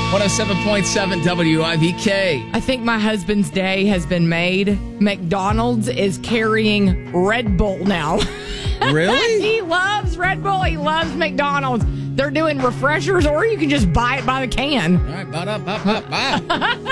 107.7 WIVK. I think my husband's day has been made. McDonald's is carrying Red Bull now. Really? He loves Red Bull. He loves McDonald's. They're doing refreshers, or you can just buy it by the can. All right, bye.